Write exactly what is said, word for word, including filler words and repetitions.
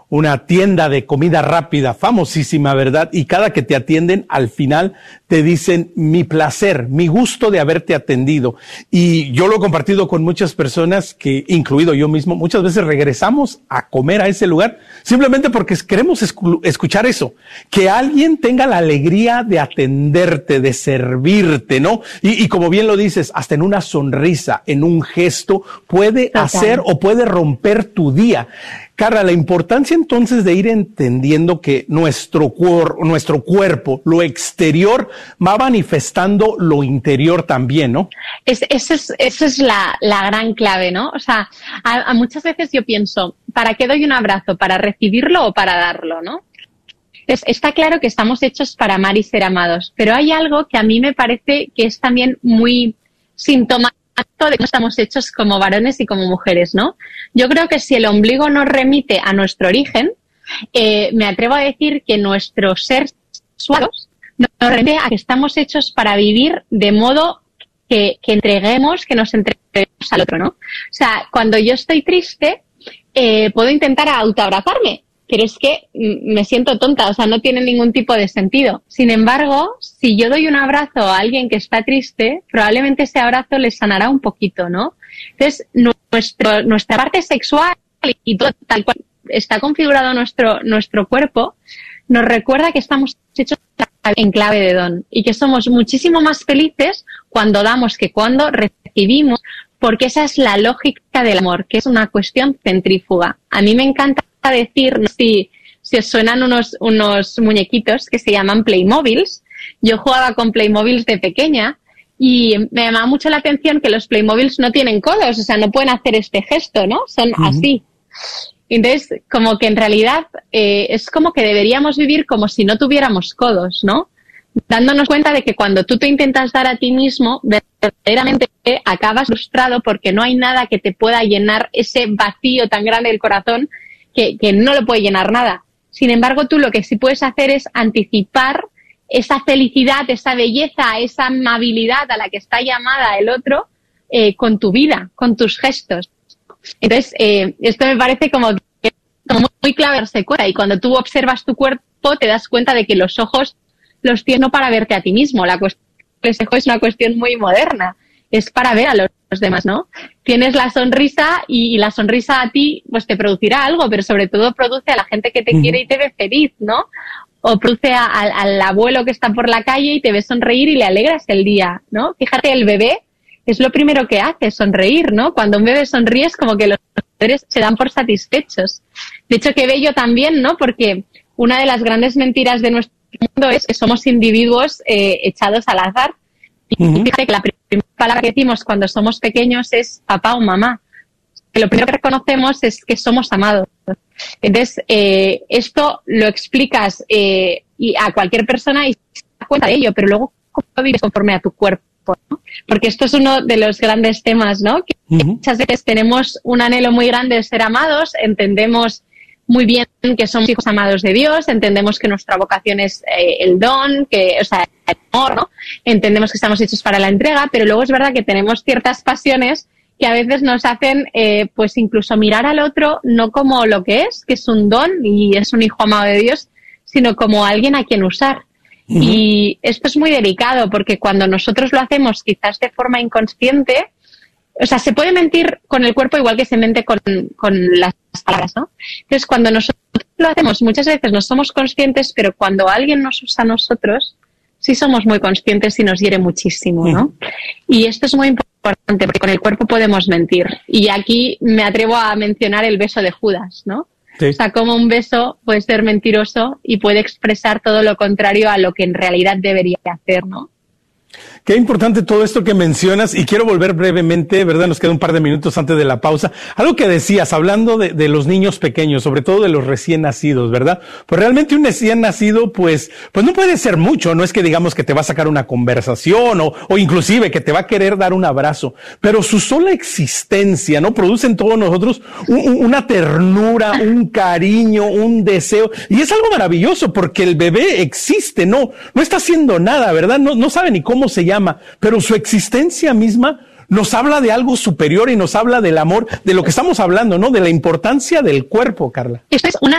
una tienda de comida rápida, famosísima, ¿verdad? Y cada que te atienden, al final te dicen mi placer, mi gusto de haberte atendido. Y yo lo he compartido con muchas personas, que, incluido yo mismo, muchas veces regresamos a comer a ese lugar simplemente porque queremos escu- escuchar eso, que alguien tenga la alegría de atenderte, de servirte, ¿no? Y, y como bien lo dices, hasta en una sonrisa, en un gesto, puede Total. hacer o puede romper tu día. Carla, la importancia entonces de ir entendiendo que nuestro, cuor, nuestro cuerpo, lo exterior, va manifestando lo interior también, ¿no? Es, esa es, esa es la, la gran clave, ¿no? O sea, a, a muchas veces yo pienso, ¿para qué doy un abrazo? ¿Para recibirlo o para darlo, no? Es, está claro que estamos hechos para amar y ser amados, pero hay algo que a mí me parece que es también muy sintomático de que no estamos hechos como varones y como mujeres, ¿no? Yo creo que si el ombligo nos remite a nuestro origen, eh, me atrevo a decir que nuestro ser sexual nos remite a que estamos hechos para vivir de modo que, que entreguemos, que nos entreguemos al otro, ¿no? O sea, cuando yo estoy triste, eh, puedo intentar autoabrazarme, pero es que me siento tonta, o sea, no tiene ningún tipo de sentido. Sin embargo, si yo doy un abrazo a alguien que está triste, probablemente ese abrazo le sanará un poquito, ¿no? Entonces, nuestro, nuestra parte sexual y todo tal cual está configurado nuestro, nuestro cuerpo, nos recuerda que estamos hechos en clave de don y que somos muchísimo más felices cuando damos que cuando recibimos, porque esa es la lógica del amor, que es una cuestión centrífuga. A mí me encanta decir, no sé si, si os suenan unos, unos muñequitos que se llaman Playmobiles. Yo jugaba con Playmobiles de pequeña y me llamaba mucho la atención que los Playmobiles no tienen codos, o sea, no pueden hacer este gesto, ¿no? Son uh-huh. así. Entonces, como que en realidad eh, es como que deberíamos vivir como si no tuviéramos codos, ¿no? Dándonos cuenta de que cuando tú te intentas dar a ti mismo, verdaderamente acabas frustrado porque no hay nada que te pueda llenar ese vacío tan grande del corazón que, que no lo puede llenar nada. Sin embargo, tú lo que sí puedes hacer es anticipar esa felicidad, esa belleza, esa amabilidad a la que está llamada el otro eh, con tu vida, con tus gestos. Entonces, eh, esto me parece como, que, como muy clave darse cuenta. Y cuando tú observas tu cuerpo, te das cuenta de que los ojos los tienes no para verte a ti mismo. La cuestión del espejo es una cuestión muy moderna. Es para ver a los, los demás, ¿no? Tienes la sonrisa y, y la sonrisa a ti pues te producirá algo, pero sobre todo produce a la gente que te uh-huh. quiere y te ve feliz, ¿no? O produce a, a, al abuelo que está por la calle y te ve sonreír y le alegras el día, ¿no? Fíjate, el bebé es lo primero que hace, sonreír, ¿no? Cuando un bebé sonríe es como que los padres se dan por satisfechos. De hecho, qué bello también, ¿no? Porque una de las grandes mentiras de nuestro mundo es que somos individuos eh, echados al azar. Y uh-huh. fíjate que la primera palabra que decimos cuando somos pequeños es papá o mamá. Que lo primero que reconocemos es que somos amados. Entonces, eh, esto lo explicas eh, y a cualquier persona y se da cuenta de ello, pero luego, ¿cómo vives conforme a tu cuerpo? ¿No? Porque esto es uno de los grandes temas, ¿no? Que uh-huh. muchas veces tenemos un anhelo muy grande de ser amados, entendemos muy bien que somos hijos amados de Dios, entendemos que nuestra vocación es eh, el don, que, o sea, el amor, ¿no? Entendemos que estamos hechos para la entrega, pero luego es verdad que tenemos ciertas pasiones que a veces nos hacen, eh, pues incluso mirar al otro no como lo que es, que es un don y es un hijo amado de Dios, sino como alguien a quien usar. Uh-huh. Y esto es muy delicado porque cuando nosotros lo hacemos quizás de forma inconsciente, o sea, se puede mentir con el cuerpo igual que se mente con, con las palabras, ¿no? Entonces, cuando nosotros lo hacemos, muchas veces no somos conscientes, pero cuando alguien nos usa a nosotros, sí somos muy conscientes y nos hiere muchísimo, ¿no? Uh-huh. Y esto es muy importante porque con el cuerpo podemos mentir. Y aquí me atrevo a mencionar el beso de Judas, ¿no? Sí. O sea, como un beso puede ser mentiroso y puede expresar todo lo contrario a lo que en realidad debería hacer, ¿no? Qué importante todo esto que mencionas y quiero volver brevemente, ¿verdad? Nos queda un par de minutos antes de la pausa. Algo que decías, hablando de, de los niños pequeños, sobre todo de los recién nacidos, ¿verdad? Pues realmente un recién nacido, pues, pues no puede ser mucho. No es que digamos que te va a sacar una conversación o, o inclusive que te va a querer dar un abrazo, pero su sola existencia, ¿no? Produce en todos nosotros un, un, una ternura, un cariño, un deseo. Y es algo maravilloso porque el bebé existe, no, no está haciendo nada, ¿verdad? No, no sabe ni cómo se llama, pero su existencia misma nos habla de algo superior y nos habla del amor, de lo que estamos hablando, ¿no? De la importancia del cuerpo, Carla. Esto es una